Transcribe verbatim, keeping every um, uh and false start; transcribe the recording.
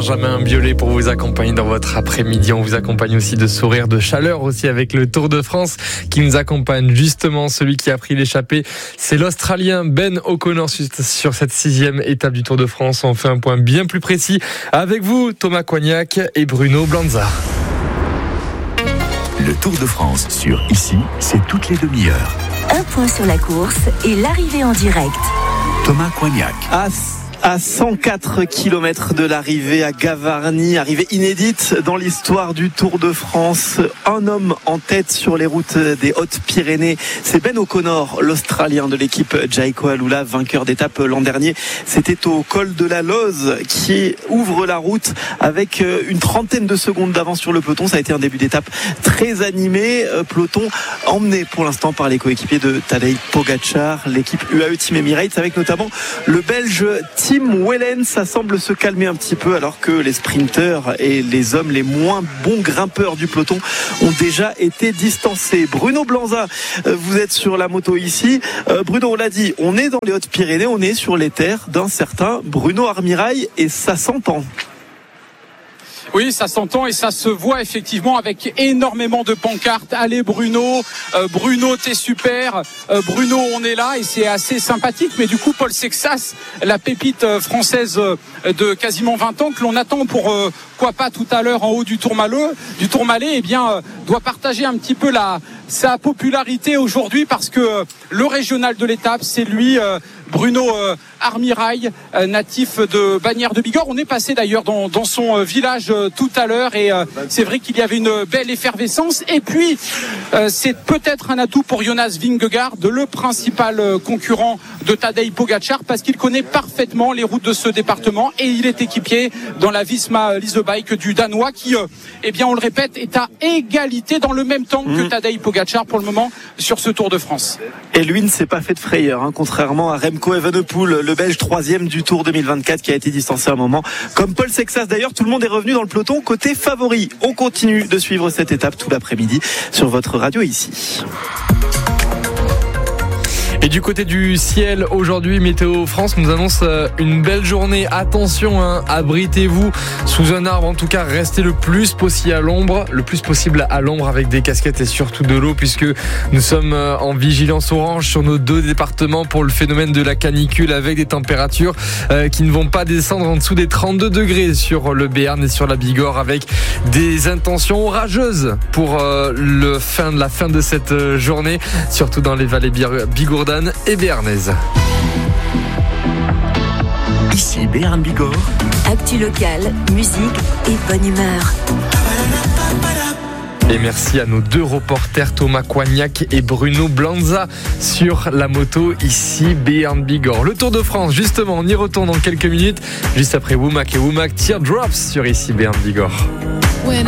Benjamin Biolay pour vous accompagner dans votre après-midi. On vous accompagne aussi de sourire, de chaleur aussi avec le Tour de France qui nous accompagne justement. Celui qui a pris l'échappée, c'est l'Australien Ben O'Connor sur cette sixième étape du Tour de France. On fait un point bien plus précis avec vous, Thomas Coignac et Bruno Blanza. Le Tour de France sur Ici, c'est toutes les demi-heures. Un point sur la course et l'arrivée en direct. Thomas Coignac. À, à cent quatre kilomètres de l'arrivée à Gavarnie, arrivée inédite dans l'histoire du Tour de France. Un homme en tête sur les routes des Hautes-Pyrénées. C'est Ben O'Connor, l'Australien de l'équipe Jayco Alula, vainqueur d'étape l'an dernier. C'était au col de la Loze qui ouvre la route avec une trentaine de secondes d'avance sur le peloton. Ça a été un début d'étape très animé. Peloton emmené pour l'instant par les coéquipiers de Tadej Pogacar, l'équipe U A E Team Emirates, avec notamment le Belge Tim Wellens. Ça semble se calmer un petit peu alors que les sprinteurs et les hommes les moins bons grimpeurs du peloton ont déjà été distancés. Bruno Blanza, vous êtes sur la moto ici. Bruno, on l'a dit, on est dans les Hautes-Pyrénées, on est sur les terres d'un certain Bruno Armirail et ça s'entend. Oui, ça s'entend et ça se voit effectivement avec énormément de pancartes. Allez Bruno, euh, Bruno t'es super, euh, Bruno on est là, et c'est assez sympathique. Mais du coup Paul Sexas, la pépite française de quasiment vingt ans que l'on attend pour euh, quoi pas tout à l'heure en haut du Tourmalet, du Tourmalet, eh bien euh, doit partager un petit peu la sa popularité aujourd'hui parce que euh, le régional de l'étape, c'est lui, euh, Bruno euh, Armirail, euh, natif de Bagnères de Bigorre. On est passé d'ailleurs dans, dans son euh, village euh, tout à l'heure et euh, c'est vrai qu'il y avait une belle effervescence. Et puis euh, c'est peut-être un atout pour Jonas Vingegaard, le principal euh, concurrent de Tadej Pogacar, parce qu'il connaît parfaitement les routes de ce département et il est équipier dans la Visma Lease Bike du Danois qui, euh, eh bien on le répète, est à égalité dans le même temps mmh. que Tadej Pogacar pour le moment sur ce Tour de France. Et lui ne s'est pas fait de frayeur, hein, contrairement à Remco Evenepoel, le Belge troisième du Tour deux mille vingt-quatre qui a été distancé un moment. Comme Paul Sexas d'ailleurs, tout le monde est revenu dans le peloton côté favori. On continue de suivre cette étape tout l'après-midi sur votre radio ici. Et du côté du ciel, aujourd'hui, Météo France nous annonce une belle journée. Attention, hein, abritez-vous sous un arbre. En tout cas, restez le plus possible à l'ombre, le plus possible à l'ombre avec des casquettes et surtout de l'eau, puisque nous sommes en vigilance orange sur nos deux départements pour le phénomène de la canicule, avec des températures euh, qui ne vont pas descendre en dessous des trente-deux degrés sur le Béarn et sur la Bigorre, avec des intentions orageuses pour euh, le fin, la fin de cette journée, surtout dans les vallées bigourdannes et béarnaise. Ici Béarn Bigorre. Actu locale, musique et bonne humeur. Et merci à nos deux reporters Thomas Coignac et Bruno Blanza sur la moto ici Béarn Bigorre. Le Tour de France, justement, on y retourne dans quelques minutes, juste après Womack et Womack Teardrops sur ici Béarn Bigorre.